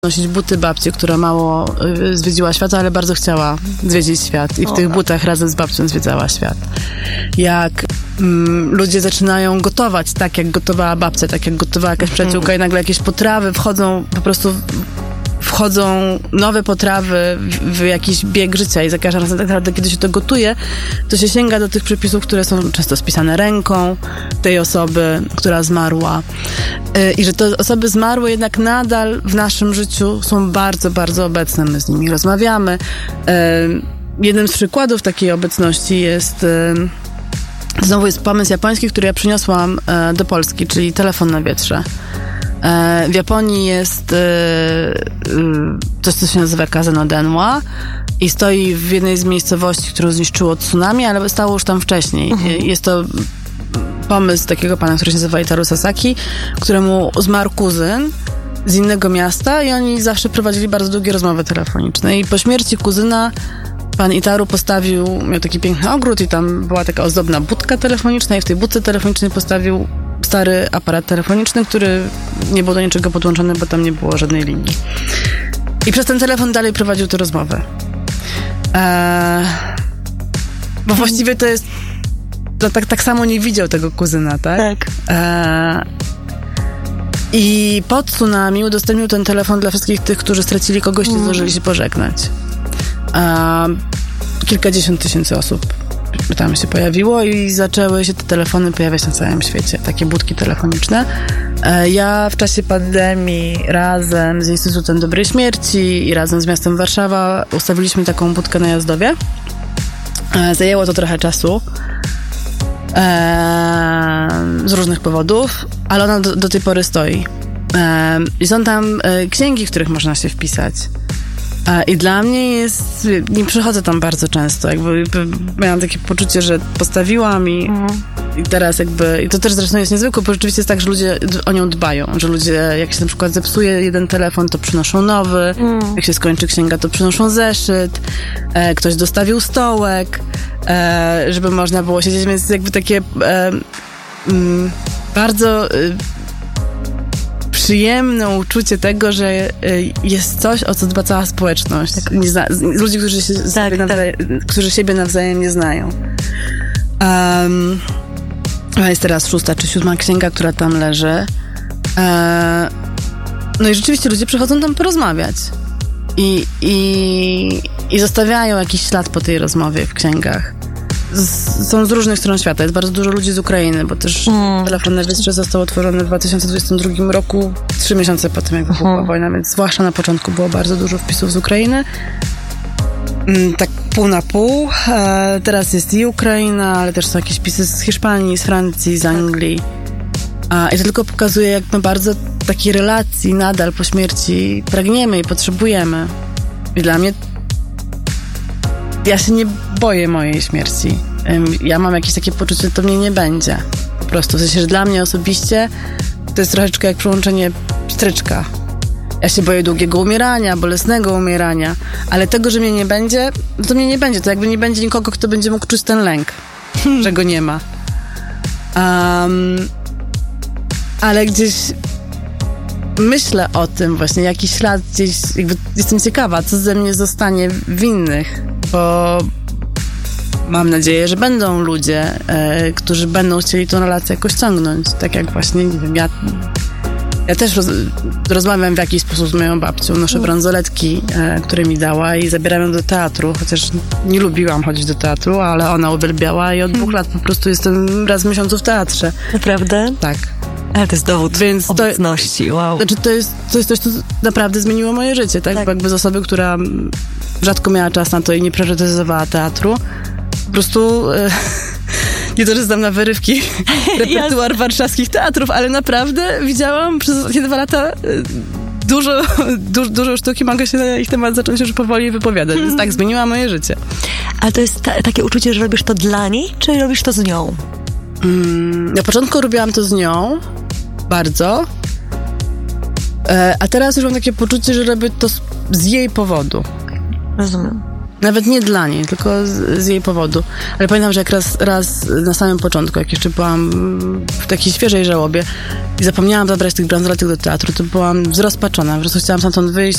nosić buty babci, która mało zwiedziła świata, ale bardzo chciała zwiedzić świat i w tych butach razem z babcią zwiedzała świat. Jak ludzie zaczynają gotować tak, jak gotowała babcia, tak jak gotowała jakaś przyjaciółka i nagle jakieś potrawy wchodzą nowe potrawy w jakiś bieg życia i za każdym razem tak naprawdę, kiedy się to gotuje, to się sięga do tych przepisów, które są często spisane ręką tej osoby, która zmarła. I że te osoby zmarłe jednak nadal w naszym życiu są bardzo, bardzo obecne. My z nimi rozmawiamy. Jednym z przykładów takiej obecności jest znowu jest pomysł japoński, który ja przyniosłam do Polski, czyli telefon na wietrze. W Japonii jest coś, co się nazywa Kaze no Denwa i stoi w jednej z miejscowości, którą zniszczyło tsunami, ale stało już tam wcześniej. Jest to pomysł takiego pana, który się nazywa Itaru Sasaki, któremu zmarł kuzyn z innego miasta i oni zawsze prowadzili bardzo długie rozmowy telefoniczne. I po śmierci kuzyna pan Itaru miał taki piękny ogród i tam była taka ozdobna budka telefoniczna i w tej budce telefonicznej postawił stary aparat telefoniczny, który nie był do niczego podłączony, bo tam nie było żadnej linii. I przez ten telefon dalej prowadził tę rozmowę. Bo właściwie to jest tak samo nie widział tego kuzyna, tak? Tak. I po tsunami udostępnił ten telefon dla wszystkich tych, którzy stracili kogoś i zdążyli się pożegnać. Kilkadziesiąt tysięcy osób tam się pojawiło i zaczęły się te telefony pojawiać na całym świecie, takie budki telefoniczne. Ja w czasie pandemii razem z Instytutem Dobrej Śmierci i razem z miastem Warszawa ustawiliśmy taką budkę na Jazdowie. Zajęło to trochę czasu z różnych powodów, ale ona do tej pory stoi. I są tam księgi, w których można się wpisać. I dla mnie nie przychodzę tam bardzo często, miałam takie poczucie, że postawiłam i teraz i to też zresztą jest niezwykłe, bo rzeczywiście jest tak, że ludzie o nią dbają, że ludzie, jak się na przykład zepsuje jeden telefon, to przynoszą nowy, jak się skończy księga, to przynoszą zeszyt, ktoś dostawił stołek, żeby można było siedzieć, więc jakby takie bardzo przyjemne uczucie tego, że jest coś, o co dba cała społeczność. Tak. Ludzi, którzy siebie nawzajem nie znają. Jest teraz 6. czy 7. księga, która tam leży. No i rzeczywiście ludzie przychodzą tam porozmawiać. I zostawiają jakiś ślad po tej rozmowie w księgach. Są z różnych stron świata. Jest bardzo dużo ludzi z Ukrainy, bo też telefon na wietrze został otworzony w 2022 roku, 3 miesiące po tym, jak wybuchła wojna, więc zwłaszcza na początku było bardzo dużo wpisów z Ukrainy. Tak pół na pół. Teraz jest i Ukraina, ale też są jakieś wpisy z Hiszpanii, z Francji, z Anglii. I to tylko pokazuje, jak my bardzo takiej relacji nadal po śmierci pragniemy i potrzebujemy. I dla mnie ja się nie boję mojej śmierci. Ja mam jakieś takie poczucie, że to mnie nie będzie. Po prostu. W sensie, że dla mnie osobiście to jest troszeczkę jak przełączenie stryczka. Ja się boję długiego umierania, bolesnego umierania, ale tego, że mnie nie będzie, to mnie nie będzie. To jakby nie będzie nikogo, kto będzie mógł czuć ten lęk, że go nie ma. Ale gdzieś myślę o tym właśnie, jaki ślad gdzieś, jestem ciekawa, co ze mnie zostanie w innych, bo mam nadzieję, że będą ludzie, którzy będą chcieli tę relację jakoś ciągnąć. Tak jak właśnie, nie wiem, ja też rozmawiam w jakiś sposób z moją babcią, noszę bransoletki, które mi dała i zabieram ją do teatru, chociaż nie lubiłam chodzić do teatru, ale ona uwielbiała i od 2 lat po prostu jestem raz w miesiącu w teatrze. Naprawdę? Tak. Ale to jest dowód obecności, wow. Znaczy to jest coś, co naprawdę zmieniło moje życie, tak? Bo jakby z osoby, która rzadko miała czas na to i nie priorytetyzowała teatru, po prostu nie to, że znam na wyrywki repertuar warszawskich teatrów, ale naprawdę widziałam przez ostatnie 2 lata dużo sztuki, mogę się na ich temat zacząć już powoli wypowiadać, więc tak, zmieniła moje życie. Ale to jest takie uczucie, że robisz to dla niej, czy robisz to z nią? Na początku robiłam to z nią, bardzo, a teraz już mam takie poczucie, że robię to z jej powodu. Rozumiem. Nawet nie dla niej, tylko z jej powodu. Ale pamiętam, że jak raz na samym początku, jak jeszcze byłam w takiej świeżej żałobie i zapomniałam zabrać tych bransoletek do teatru, to byłam zrozpaczona. Po prostu chciałam stamtąd wyjść